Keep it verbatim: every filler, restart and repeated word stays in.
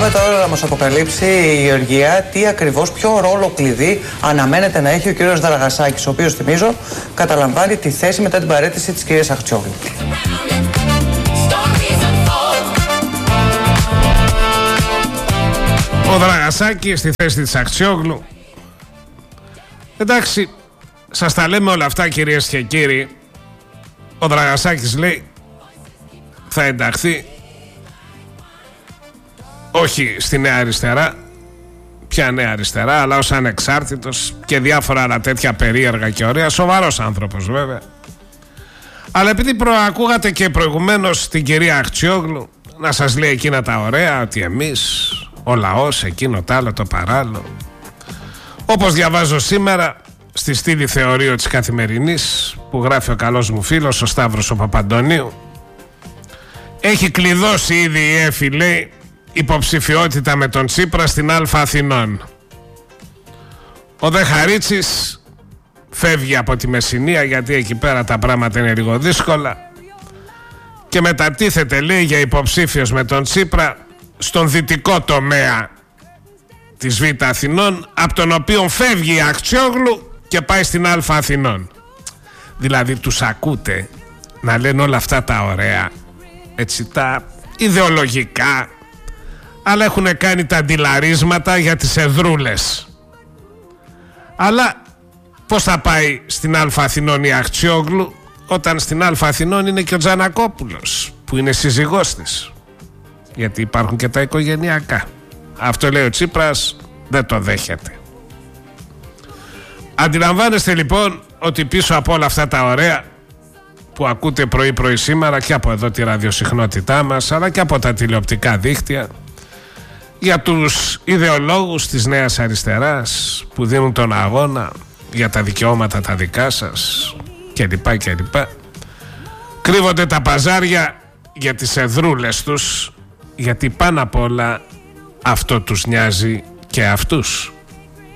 Πάμε τώρα να μας αποκαλύψει η Γεωργία τι ακριβώς, ποιο ρόλο κλειδί αναμένεται να έχει ο κύριος Δραγασάκης, ο οποίος, θυμίζω, καταλαμβάνει τη θέση μετά την παραίτηση της κυρίας Αχτσιόγλου. Ο Δραγασάκης στη θέση της Αχτσιόγλου. Εντάξει, σας τα λέμε όλα αυτά, κυρίες και κύριοι. Ο Δραγασάκης λέει θα ενταχθεί όχι στη Νέα Αριστερά, πια Νέα Αριστερά, αλλά ως ανεξάρτητος και διάφορα άλλα τέτοια περίεργα και ωραία. Σοβαρός άνθρωπος βέβαια. Αλλά επειδή προακούγατε και προηγουμένως την κυρία Αχτσιόγλου να σας λέει εκείνα τα ωραία, ότι εμείς, ο λαός, εκείνο τ' άλλο, το παράλληλο, όπως διαβάζω σήμερα στη στήλη Θεωρείο της Καθημερινής που γράφει ο καλός μου φίλος ο Σταύρος ο Παπαντονίου, έχει κλειδώσει ήδη η ΕΦΗ, λέει, υποψηφιότητα με τον Τσίπρα στην Αλφα Αθηνών. Ο Δε Χαρίτσης φεύγει από τη Μεσσηνία, γιατί εκεί πέρα τα πράγματα είναι λίγο δύσκολα, και μετατίθεται, λέει, για υποψήφιος με τον Τσίπρα στον δυτικό τομέα της Β' Αθηνών, από τον οποίο φεύγει η Αχτσιόγλου και πάει στην Αλφα Αθηνών. Δηλαδή τους ακούτε να λένε όλα αυτά τα ωραία, έτσι, τα ιδεολογικά, αλλά έχουν κάνει τα αντιλαρίσματα για τις εδρούλες. Αλλά πώς θα πάει στην Αλφα Αθηνών η Αχτσιόγλου, όταν στην Αλφα Αθηνών είναι και ο Τζανακόπουλος, που είναι σύζυγός της, γιατί υπάρχουν και τα οικογενειακά. Αυτό, λέει, ο Τσίπρας δεν το δέχεται. Αντιλαμβάνεστε λοιπόν ότι πίσω από όλα αυτά τα ωραία που ακούτε πρωί πρωί σήμερα και από εδώ τη ραδιοσυχνότητά μας, αλλά και από τα τηλεοπτικά δίκτυα, για τους ιδεολόγους της Νέας Αριστεράς που δίνουν τον αγώνα για τα δικαιώματα τα δικά σας κλπ κλπ, κρύβονται τα παζάρια για τις εδρούλες τους, γιατί πάνω απ' όλα αυτό τους νοιάζει και αυτούς.